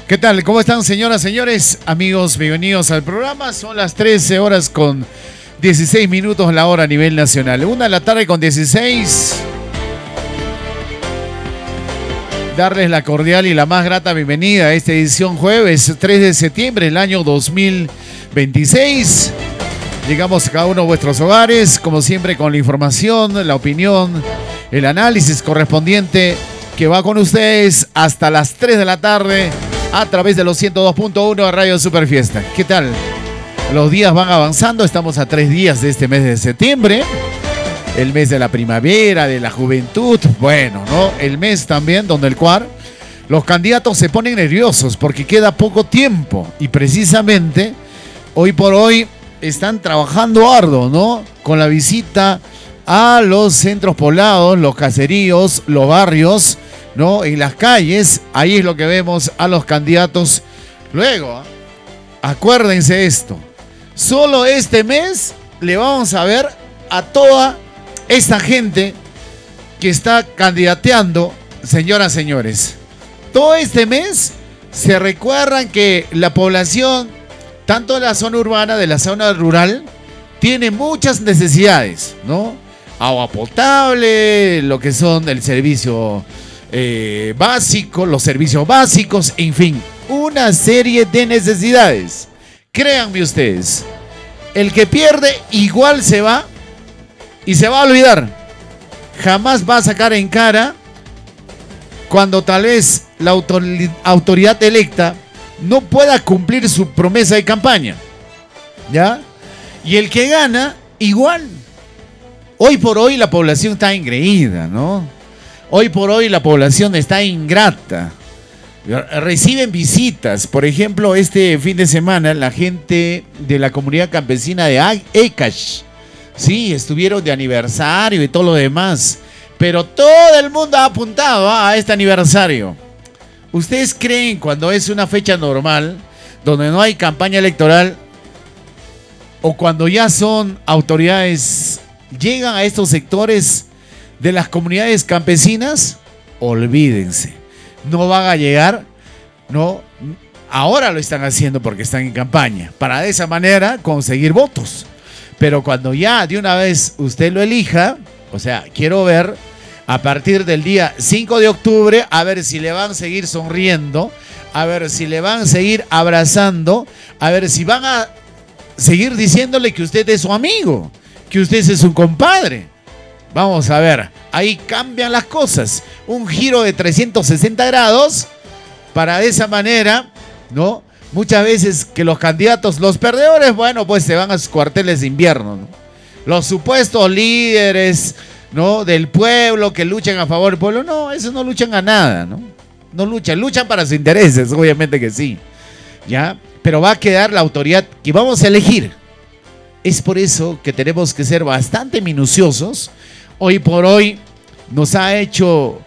¿Qué tal? ¿Cómo están, señoras, señores? Amigos, bienvenidos al programa. Son las 13 horas con 16 minutos la hora a nivel nacional. 1 de la tarde con 16. Darles la cordial y la más grata bienvenida a esta edición jueves 3 de septiembre del año 2026. Llegamos a cada uno de vuestros hogares, como siempre, con la información, la opinión, el análisis correspondiente que va con ustedes hasta las 3 de la tarde a través de los 102.1 de Radio Superfiesta. ¿Qué tal? Los días van avanzando, estamos a 3 días de este mes de septiembre, el mes de la primavera, de la juventud, bueno, ¿no? El mes también donde el cual los candidatos se ponen nerviosos porque queda poco tiempo y precisamente hoy por hoy están trabajando arduo, ¿no? Con la visita a los centros poblados, los caseríos, los barrios, ¿no? En las calles, ahí es lo que vemos a los candidatos. Luego, acuérdense esto, solo este mes le vamos a ver a toda esta gente que está candidateando, señoras, señores. Todo este mes se recuerdan que la población, tanto de la zona urbana, de la zona rural, tiene muchas necesidades, ¿no? Agua potable, lo que son el servicio básico, los servicios básicos, en fin, una serie de necesidades. Créanme ustedes, el que pierde igual se va y se va a olvidar. Jamás va a sacar en cara cuando tal vez la autoridad electa no pueda cumplir su promesa de campaña, ¿ya? Y el que gana, igual. Hoy por hoy la población está engreída, ¿no? Hoy por hoy la población está ingrata. Reciben visitas. Por ejemplo, este fin de semana la gente de la comunidad campesina de Ekash, sí, estuvieron de aniversario y todo lo demás. Pero todo el mundo ha apuntado a este aniversario. ¿Ustedes creen cuando es una fecha normal, donde no hay campaña electoral, o cuando ya son autoridades, llegan a estos sectores de las comunidades campesinas? Olvídense, no van a llegar, no. Ahora lo están haciendo porque están en campaña, para de esa manera conseguir votos. Pero cuando ya de una vez usted lo elija, o sea, quiero ver a partir del día 5 de octubre, a ver si le van a seguir sonriendo, a ver si le van a seguir abrazando, a ver si van a seguir diciéndole que usted es su amigo, que usted es su compadre. Vamos a ver, ahí cambian las cosas. Un giro de 360 grados para de esa manera, ¿no? Muchas veces que los candidatos, los perdedores, bueno, pues se van a sus cuarteles de invierno, ¿no? Los supuestos líderes, ¿no?, del pueblo que luchan a favor del pueblo, no, esos no luchan a nada, ¿no? No luchan para sus intereses, obviamente que sí, ¿ya? Pero va a quedar la autoridad que vamos a elegir. Es por eso que tenemos que ser bastante minuciosos. Hoy por hoy nos ha hecho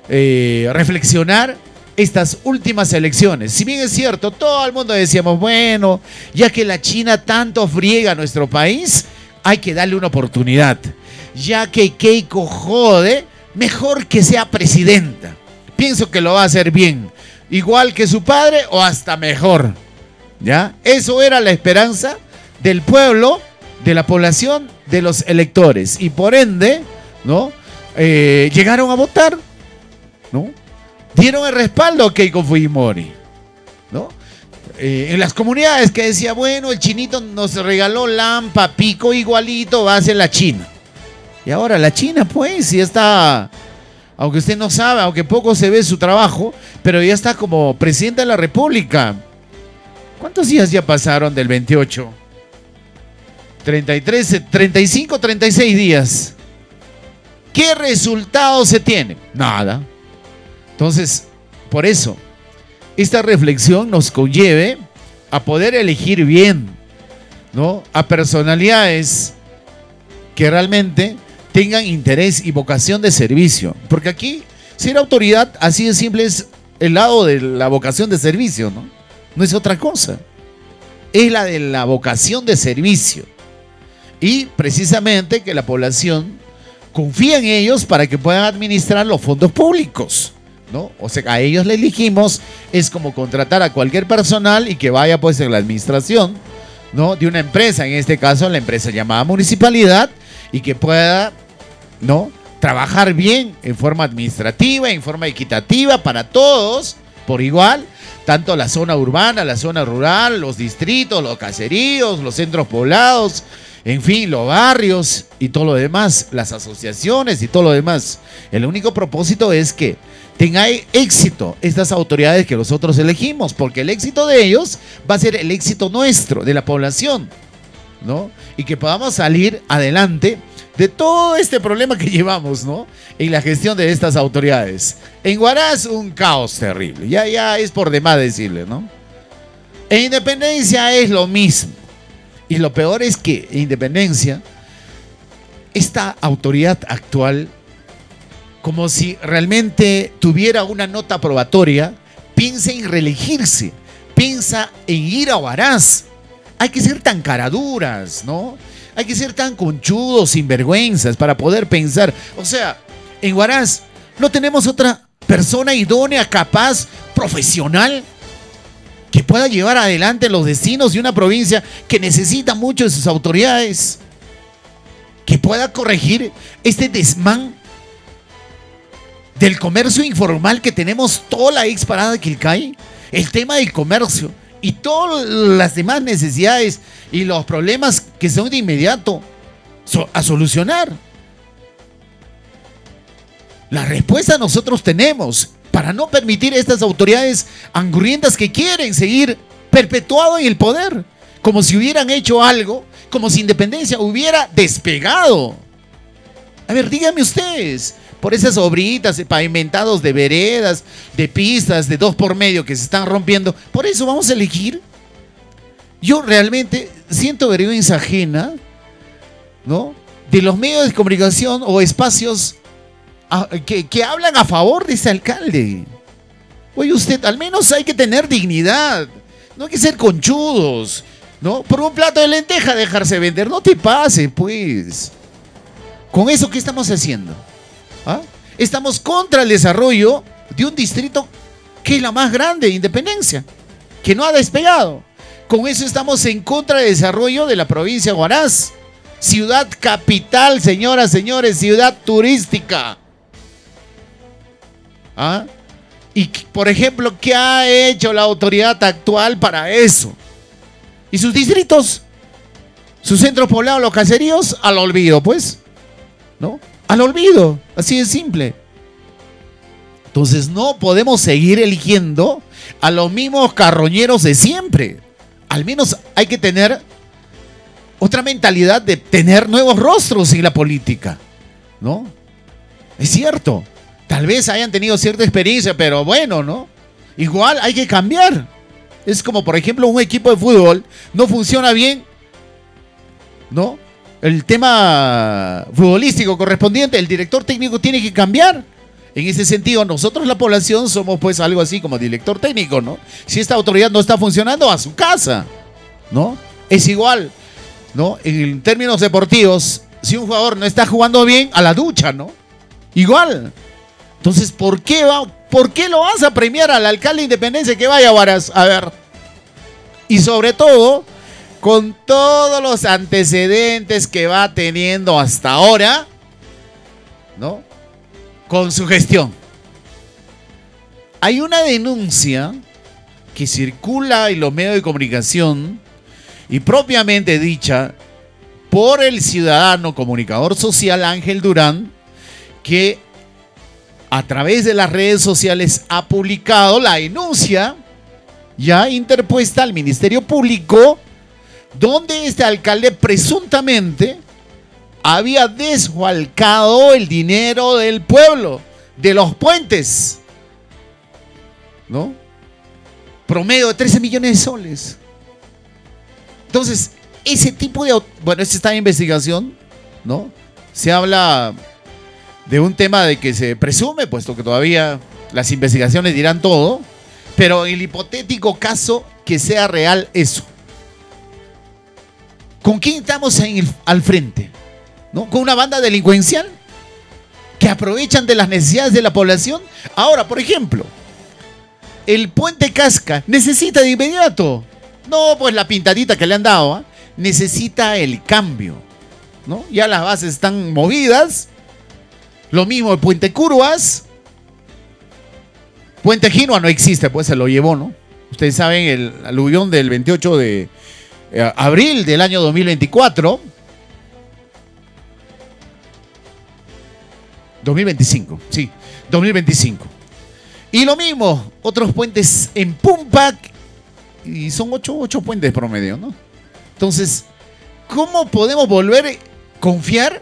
reflexionar estas últimas elecciones. Si bien es cierto, todo el mundo decíamos, bueno, ya que la China tanto friega a nuestro país, hay que darle una oportunidad. Ya que Keiko jode, mejor que sea presidenta. Pienso que lo va a hacer bien, igual que su padre o hasta mejor, ¿ya? Eso era la esperanza del pueblo, de la población, de los electores, y por ende, ¿no? Llegaron a votar, ¿no? Dieron el respaldo a Keiko Fujimori, ¿no? En las comunidades que decía, bueno, el chinito nos regaló lampa, pico igualito, va a ser la China. Y ahora la China, pues, ya está, aunque usted no sabe, aunque poco se ve su trabajo, pero ya está como presidenta de la República. ¿Cuántos días ya pasaron del 28? 33, 35, 36 días. ¿Qué resultado se tiene? Nada. Entonces, por eso, esta reflexión nos conlleve a poder elegir bien, ¿no? A personalidades que realmente tengan interés y vocación de servicio. Porque aquí, ser autoridad, así de simple, es el lado de la vocación de servicio, ¿no? No es otra cosa. Es la de la vocación de servicio. Y precisamente que la población confía en ellos para que puedan administrar los fondos públicos, ¿no? O sea, a ellos le elegimos, es como contratar a cualquier personal y que vaya pues en la administración, ¿no? De una empresa, en este caso la empresa llamada municipalidad, y que pueda, ¿no? Trabajar bien en forma administrativa, en forma equitativa para todos, por igual, tanto la zona urbana, la zona rural, los distritos, los caseríos, los centros poblados, en fin, los barrios y todo lo demás, las asociaciones y todo lo demás. El único propósito es que tengan éxito estas autoridades que nosotros elegimos, porque el éxito de ellos va a ser el éxito nuestro, de la población, ¿no? Y que podamos salir adelante de todo este problema que llevamos, ¿no? En la gestión de estas autoridades. En Huaraz, un caos terrible. Ya es por demás decirle, ¿no? En Independencia es lo mismo. Y lo peor es que en Independencia, esta autoridad actual, como si realmente tuviera una nota probatoria, piensa en reelegirse, piensa en ir a Huaraz. Hay que ser tan caraduras, ¿no? Hay que ser tan conchudos, sinvergüenzas para poder pensar. O sea, en Huaraz no tenemos otra persona idónea, capaz, profesional, que pueda llevar adelante los destinos de una provincia que necesita mucho de sus autoridades, que pueda corregir este desmán del comercio informal que tenemos toda la ex parada de Quilcay, el tema del comercio y todas las demás necesidades y los problemas que son de inmediato a solucionar. La respuesta nosotros tenemos para no permitir estas autoridades angurrientas que quieren seguir perpetuado en el poder, como si hubieran hecho algo, como si Independencia hubiera despegado. A ver, díganme ustedes, por esas obritas, pavimentados de veredas, de pistas, de 2 por medio que se están rompiendo, ¿por eso vamos a elegir? Yo realmente siento vergüenza ajena, ¿no? De los medios de comunicación o espacios que hablan a favor de ese alcalde. Oye, usted, al menos hay que tener dignidad, no hay que ser conchudos, ¿no? Por un plato de lenteja dejarse vender, no te pase, pues. ¿Con eso qué estamos haciendo? ¿Ah? Estamos contra el desarrollo de un distrito que es la más grande de Independencia, que no ha despegado. Con eso estamos en contra del desarrollo de la provincia de Huaraz, ciudad capital, señoras, señores, ciudad turística. ¿Ah? Y, por ejemplo, ¿qué ha hecho la autoridad actual para eso? ¿Y sus distritos? ¿Sus centros poblados, los caseríos? Al olvido, pues, ¿no? Al olvido, así de simple. Entonces no podemos seguir eligiendo a los mismos carroñeros de siempre. Al menos hay que tener otra mentalidad de tener nuevos rostros en la política, ¿no? Es cierto, tal vez hayan tenido cierta experiencia, pero bueno, ¿no? Igual hay que cambiar. Es como, por ejemplo, un equipo de fútbol no funciona bien, ¿no? El tema futbolístico correspondiente, el director técnico tiene que cambiar. En ese sentido, nosotros la población somos pues algo así como director técnico, ¿no? Si esta autoridad no está funcionando, a su casa, ¿no? Es igual, ¿no? En términos deportivos, si un jugador no está jugando bien, a la ducha, ¿no? Igual. Entonces, ¿por qué lo vas a premiar al alcalde de Independencia que vaya a Huaraz? A ver. Y sobre todo, con todos los antecedentes que va teniendo hasta ahora, ¿no? Con su gestión. Hay una denuncia que circula en los medios de comunicación y propiamente dicha por el ciudadano comunicador social Ángel Durán, que a través de las redes sociales ha publicado la denuncia ya interpuesta al Ministerio Público, donde este alcalde presuntamente había desfalcado el dinero del pueblo, de los puentes, ¿no? Promedio de 13 millones de soles. Entonces, ese tipo de... Bueno, esta está en investigación, ¿no? Se habla de un tema de que se presume, puesto que todavía las investigaciones dirán todo, pero el hipotético caso que sea real eso. ¿Con quién estamos al frente? ¿No? ¿Con una banda delincuencial? que aprovechan de las necesidades de la población. Ahora, por ejemplo, el puente Casca necesita de inmediato. No, pues la pintadita que le han dado, ¿eh? Necesita el cambio, ¿no? Ya las bases están movidas. Lo mismo el puente Curvas. Puente Ginua no existe, pues se lo llevó, ¿no? Ustedes saben el aluvión del 28 de abril del año 2024. 2025, sí, 2025. Y lo mismo, otros puentes en Pumpa, y son 8 puentes promedio, ¿no? Entonces, ¿cómo podemos volver a confiar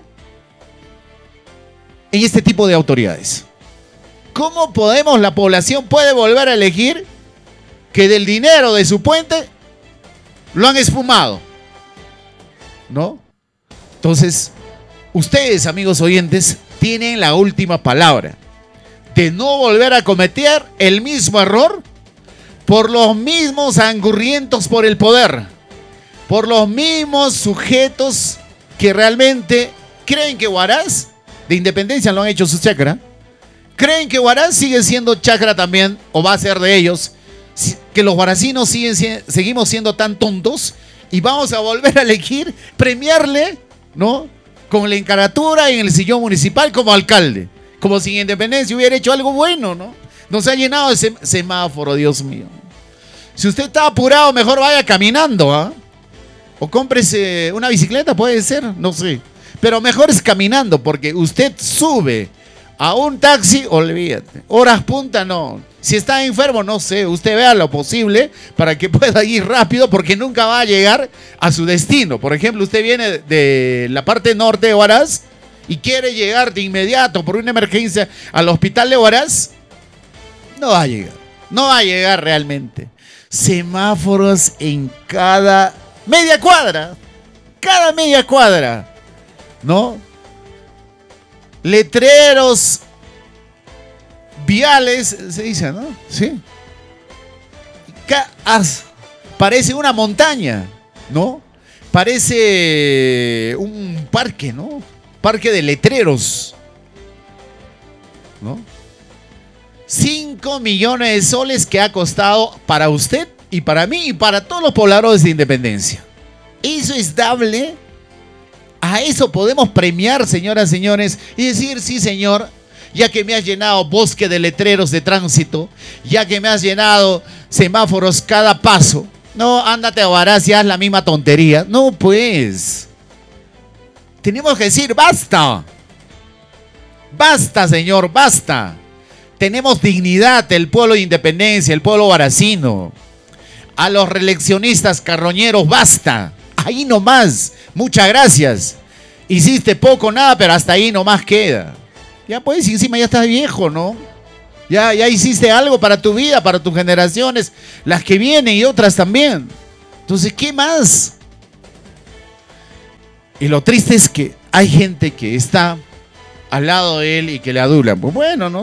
en este tipo de autoridades? ¿Cómo podemos, la población puede volver a elegir que del dinero de su puente lo han esfumado? ¿No? Entonces, ustedes, amigos oyentes, tienen la última palabra de no volver a cometer el mismo error por los mismos angurrientos por el poder, por los mismos sujetos que realmente creen que Huaraz de Independencia lo han hecho su chacra. ¿Creen que Huaraz sigue siendo chacra también o va a ser de ellos? Que los huaracinos seguimos siendo tan tontos y vamos a volver a elegir, premiarle, ¿no? Con la encaratura en el sillón municipal como alcalde. Como si Independencia hubiera hecho algo bueno, ¿no? Nos ha llenado ese semáforo, Dios mío. Si usted está apurado, mejor vaya caminando, ¿ah? O cómprese una bicicleta, puede ser, no sé. Pero mejor es caminando, porque usted sube a un taxi, olvídate. Horas punta, no. Si está enfermo, no sé. Usted vea lo posible para que pueda ir rápido, porque nunca va a llegar a su destino. Por ejemplo, usted viene de la parte norte de Huaraz y quiere llegar de inmediato por una emergencia al hospital de Huaraz, no va a llegar. No va a llegar realmente. Semáforos en cada media cuadra. Cada media cuadra, ¿no? Letreros viales, se dice, ¿no? Sí. Parece una montaña, ¿no? Parece un parque, ¿no? Parque de letreros, ¿no? 5 millones de soles que ha costado para usted y para mí y para todos los pobladores de Independencia. ¿Eso es dable? A eso podemos premiar, señoras y señores, y decir, sí, señor, ya que me has llenado bosque de letreros de tránsito, ya que me has llenado semáforos cada paso, no, ándate a Huaraz y haz la misma tontería. No, pues, tenemos que decir, basta. Basta, señor, basta. Tenemos dignidad, el pueblo de Independencia, el pueblo huaracino. A los reeleccionistas carroñeros, basta. Ahí nomás. Muchas gracias. Hiciste poco, nada, pero hasta ahí nomás queda. Ya pues, encima ya estás viejo, ¿no? Ya hiciste algo para tu vida, para tus generaciones, las que vienen y otras también. Entonces, ¿qué más? Y lo triste es que hay gente que está al lado de él y que le adulan. Pues bueno, ¿no?